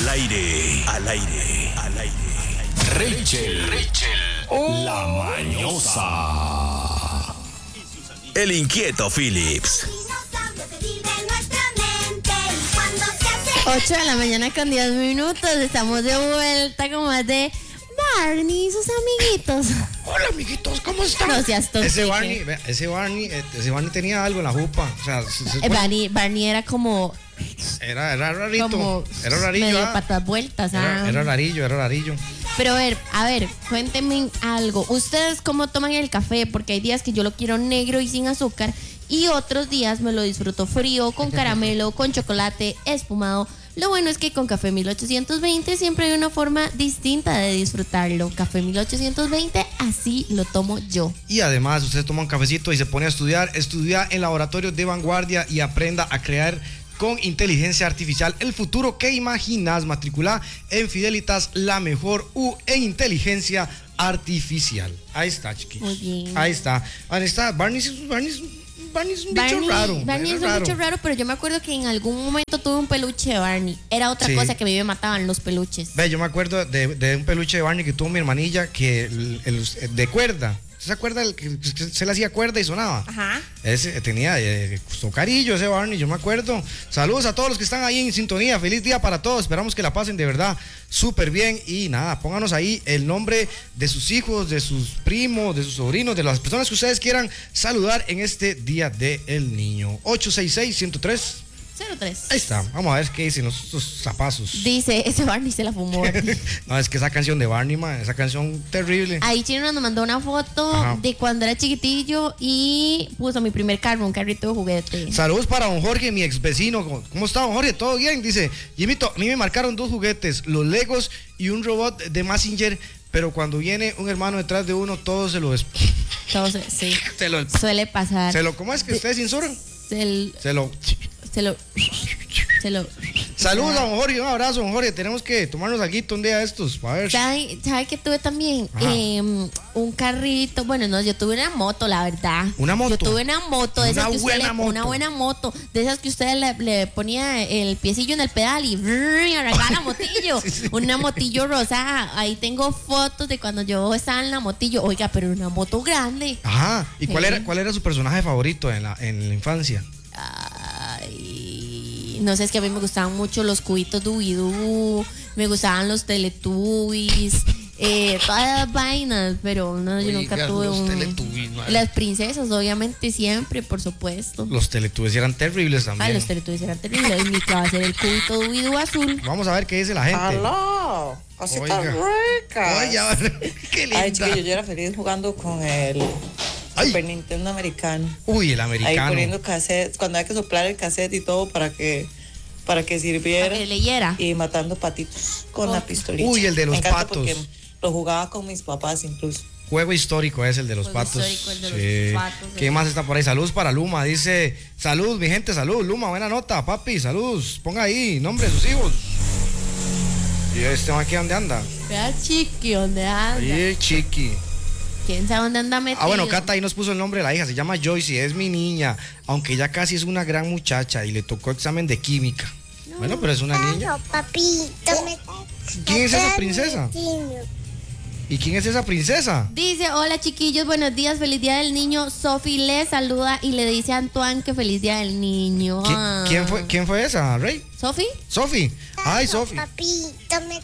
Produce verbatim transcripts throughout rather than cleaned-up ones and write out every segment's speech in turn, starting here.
Al aire, al aire, al aire. Rachel, Rachel, oh. La mañosa. El inquieto Phillips. ocho de la mañana con diez minutos. Estamos de vuelta con más de Barney y sus amiguitos. Hola, amiguitos, ¿cómo están? No seas tonto. Ese Barney, ese Barney, ese Barney tenía algo en la jupa. O sea, se, se eh, Barney, Barney era como. Era, era rarito. Como era rarillo. Medio ah. patas vueltas. Era, ah. era rarillo, era rarillo. Pero a ver, a ver, cuéntenme algo. ¿Ustedes cómo toman el café? Porque hay días que yo lo quiero negro y sin azúcar. Y otros días me lo disfruto frío, con caramelo, con chocolate, espumado. Lo bueno es que con Café mil ochocientos veinte siempre hay una forma distinta de disfrutarlo. Café mil ochocientos veinte, así lo tomo yo. Y además, usted toma un cafecito y se pone a estudiar. Estudia en laboratorios de vanguardia y aprenda a crear con inteligencia artificial el futuro que imaginas. Matricula en Fidelitas, la mejor U en inteligencia artificial. Ahí está, chiquillos. Muy bien. Ahí está. Ahí está. Barney, Barney, Barney es un Barney, bicho raro. Barney es un raro. bicho raro, pero yo me acuerdo que en algún momento tuve un peluche de Barney. Era otra Sí. cosa que a mí me mataban, los peluches. Ve, yo me acuerdo de, de un peluche de Barney que tuvo mi hermanilla que el, el, de cuerda. ¿Se acuerda el que se le hacía cuerda y sonaba? Ajá. Ese tenía eh, socarillo ese Barney, yo me acuerdo. Saludos a todos los que están ahí en sintonía. Feliz día para todos. Esperamos que la pasen de verdad súper bien. Y nada, pónganos ahí el nombre de sus hijos, de sus primos, de sus sobrinos, de las personas que ustedes quieran saludar en este Día del Niño. ocho seis seis, uno cero tres. cero tres. Ahí está. Vamos a ver qué dicen los, los zapazos. Dice, ese Barney se la fumó. No, es que esa canción de Barney, man, esa canción terrible. Ahí Chino nos mandó una foto Ajá. de cuando era chiquitillo y puso mi primer carro, un carrito de juguete. Saludos para don Jorge, mi ex vecino. ¿Cómo está, don Jorge? ¿Todo bien? Dice, Jimito, a mí me marcaron dos juguetes, los Legos y un robot de Mazinger, pero cuando viene un hermano detrás de uno, todo se lo... des- Todo se, sí, se lo... suele pasar. Se lo... ¿Cómo es que ustedes censuran? Se, Se lo... se lo... Se lo... Saludos a don Jorge, un abrazo, don Jorge. Tenemos que tomarnos algo un día de estos, a ver. ¿Sabe, ¿Sabe que tuve también? Eh, un carrito. Bueno, no, yo tuve una moto, la verdad. ¿Una moto? Yo tuve una moto. De esas Una que usted buena le, moto. Una buena moto. De esas que usted le, le ponía el piecillo en el pedal y, brrr, y arrancaba la motillo. Sí, sí. Una motillo rosada. Ahí tengo fotos de cuando yo estaba en la motillo. Oiga, pero una moto grande. Ajá. ¿Y cuál Sí. era, cuál era su personaje favorito en la, en la infancia? Ay, no sé, es que a mí me gustaban mucho los cubitos Dubidú, me gustaban los Teletubbies, eh, todas las vainas, pero no, yo Oiga, nunca tuve los un... Teletubbies, madre. Las princesas, obviamente, siempre, por supuesto. Los Teletubbies eran terribles Ah, también. los Teletubbies eran terribles, ni que va a ser el cubito Dubidú azul. Vamos a ver qué dice la gente. ¡Aló! Así tan Oiga. ricas. Oiga, qué linda. Ay, chiquillo, yo era feliz jugando con el Ay. Super Nintendo americano. Uy, el Ahí americano. poniendo cassettes, cuando hay que soplar el cassette y todo para que para que Para sirviera. que leyera. Y matando patitos con Oh. la pistolita. Uy, el de los Me encanta patos. porque lo jugaba con mis papás incluso. Juego histórico es el de los Juego patos. histórico, el de los patos, ¿Qué eh. más está por ahí? Saludos para Luma. Dice, salud, mi gente, salud. Luma, buena nota, papi, salud. Ponga ahí, nombre de sus hijos. ¿Y este man aquí dónde anda? Vea, chiqui, ¿dónde anda? Ahí, chiqui. ¿Quién sabe dónde anda metido? Ah, bueno, Cata ahí nos puso el nombre de la hija. Se llama Joyce, es mi niña. Aunque ya casi es una gran muchacha y le tocó examen de química. Bueno, pero es una niña. No, papito, me ¿Quién es esa princesa? ¿Y quién es esa princesa? Dice, hola chiquillos, buenos días, feliz día del niño. Sofi le saluda y le dice a Antoine que feliz día del niño. ¿Qui- Ah. ¿Quién fue, quién fue esa, Rey? ¿Sofi? Sofi. Ay, Sofi. Papito, me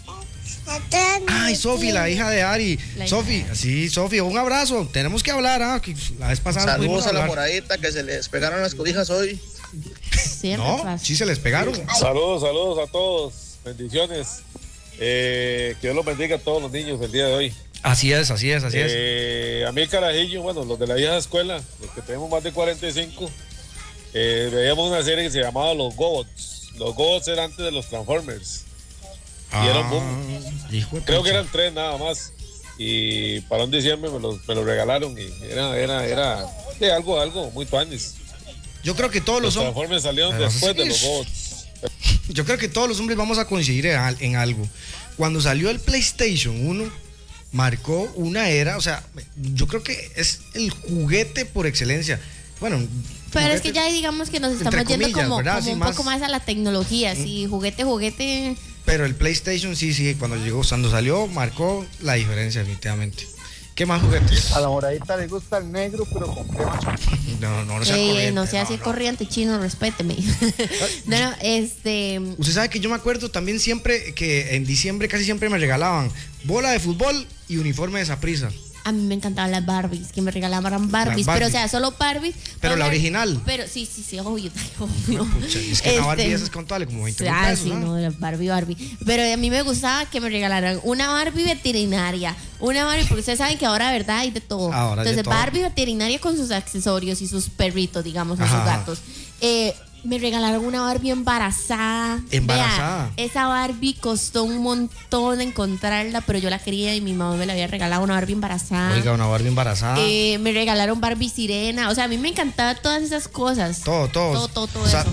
Ay, Sofi, la hija de Ari. La hija Sofi, de- sí, Sofi, un abrazo. Tenemos que hablar, ¿ah? Que la vez pasada no Saludos pudimos a la hablar. moradita que se les pegaron las cobijas hoy. Siempre No, pasa. sí se les pegaron. Saludos, saludos a todos. Bendiciones. Eh, que Dios los bendiga a todos los niños el día de hoy. Así es, así es, así es. Eh, a mí el carajillo, bueno, los de la vieja escuela, los que tenemos más de cuarenta y cinco, eh, veíamos una serie que se llamaba Los Gobots. Los Gobots eran antes de los Transformers. Y era un boom. Ah, hijo de Creo que pucha. eran tres nada más. Y para un diciembre me los, me los regalaron y era, era, era de algo, algo muy tuanis. Yo creo que todos Los los hombres. Transformers salieron Pero después sí de los es- Gobots. Yo creo que todos los hombres vamos a coincidir en, al- en algo. Cuando salió el PlayStation uno, marcó una era, o sea, yo creo que es el juguete por excelencia. Bueno, Pero es juguete- que ya digamos que nos entre estamos yendo comillas, como, ¿verdad? como Sí, un más- poco más a la tecnología. Sí, juguete, juguete. Pero el PlayStation sí, sí, cuando llegó, cuando salió, marcó la diferencia definitivamente. ¿Qué más juguetes? A la moradita le gusta el negro, pero con crema. No, no, no sea Ey, corriente. no sea así no, no. corriente, chino, respéteme. no, no, este... Usted sabe que yo me acuerdo también siempre que en diciembre casi siempre me regalaban bola de fútbol y uniforme de Saprissa. A mí me encantaban las Barbies, que me regalaban Barbies, Las pero o Barbies. sea, solo Barbies. Pero la Oigan, original. Pero sí, sí, sí, obvio, obvio. Pucha, es que la Barbie Este, esa es contable como veinte mil Ah, pesos, sí, ¿no? no, la Barbie, Barbie. Pero a mí me gustaba que me regalaran una Barbie veterinaria. Una Barbie, porque ustedes saben que ahora, ¿verdad? Hay de todo. Ahora hay de Entonces, todo. Barbie veterinaria con sus accesorios y sus perritos, digamos, o sus Ajá. gatos. Eh, me regalaron una Barbie embarazada. Embarazada. Vea, esa Barbie costó un montón encontrarla, pero yo la quería y mi mamá me la había regalado, una Barbie embarazada. Oiga, una Barbie embarazada. Eh, me regalaron Barbie sirena. O sea, a mí me encantaban todas esas cosas. todo, todo. Todo, todo, todo O sea, eso.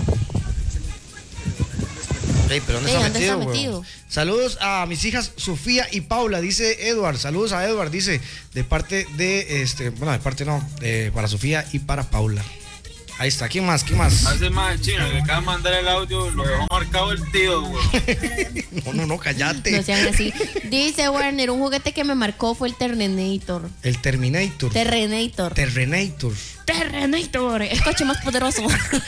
Ey, pero ¿dónde Ey, está ¿dónde metido, está weón? metido? Saludos a mis hijas Sofía y Paula, dice Edward. Saludos a Edward, dice, de parte de, este, bueno, de parte no, eh, para Sofía y para Paula. Ahí está, ¿quién más? ¿Quién más? Hace más chino, que acaba de mandar el audio, lo dejó marcado el tío, güey. No, no, no, cállate. No sean así. Dice Werner, un juguete que me marcó fue el Terrenator. El Terminator. Terrenator. Terrenator. Terrenator. El coche más poderoso.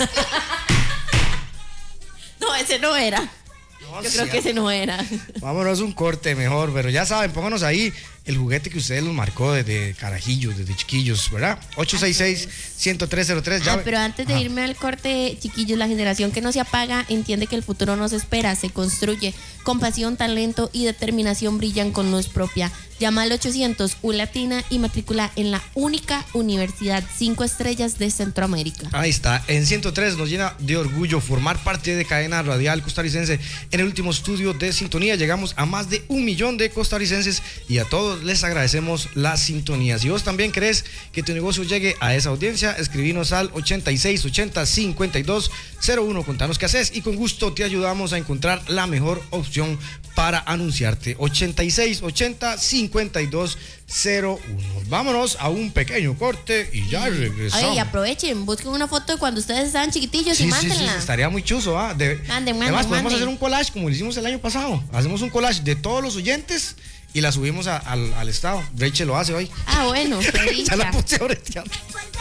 No, ese no era. No, Yo sí, creo que ese no era. Vámonos un corte mejor, pero ya saben, pónganos ahí el juguete que ustedes los marcó desde carajillos, desde chiquillos, ¿verdad? ocho seis seis, uno cero tres cero tres. Ah, pero antes de irme al corte, chiquillos, la generación que no se apaga entiende que el futuro nos espera, se construye con pasión, talento y determinación, brillan con luz propia. Llama al ochocientos U Latina y matrícula en la única universidad cinco estrellas de Centroamérica. Ahí está, en ciento tres nos llena de orgullo formar parte de Cadena Radial Costarricense. En el último estudio de sintonía llegamos a más de un millón de costarricenses y a todos les agradecemos la sintonía. Si vos también crees que tu negocio llegue a esa audiencia, escribinos al ochenta y seis ochenta cincuenta y dos cero uno, contanos qué haces y con gusto te ayudamos a encontrar la mejor opción para anunciarte. ochenta y seis ochenta cincuenta y dos cero uno. Vámonos a un pequeño corte y ya regresamos. Ay, aprovechen, busquen una foto de cuando ustedes estaban chiquitillos Sí, y sí, sí, mándenla. estaría muy chuzo, ¿ah? De, Manden, manden, además, podemos manden. hacer un collage como lo hicimos el año pasado. Hacemos un collage de todos los oyentes y la subimos a- al, al estado. Rachel lo hace hoy. Ah, bueno, qué Ya la dicha. puse ahora, tía.